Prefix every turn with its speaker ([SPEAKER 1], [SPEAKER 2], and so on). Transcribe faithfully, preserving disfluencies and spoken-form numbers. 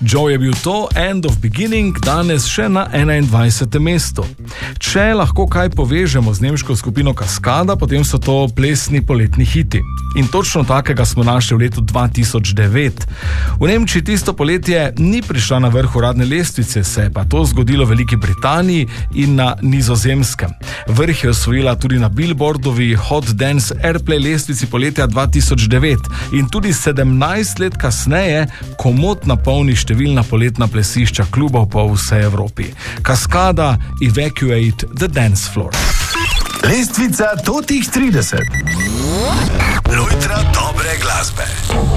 [SPEAKER 1] Joe je bil to, End of Beginning, danes še na enaindvajsetem mestu. Če lahko kaj povežemo z nemško skupino Kaskada, potem so to plesni poletni hiti. In točno takega smo našli v letu dva tisoč devet. V Nemčiji tisto poletje ni prišla na vrh uradne lestvice, se je pa to zgodilo v Veliki Britaniji in na Nizozemskem. Vrh je osvojila tudi na Billboardovi Hot Dance Airplay lestvici poletja dva tisoč devet in tudi sedemnajst let kasneje komot napolni številna poletna plesišča klubov po vsej Evropi. Kaskada, Evacuate the Dance Floor.
[SPEAKER 2] Lestvica totih trideset. Lojtra dobre glasbe.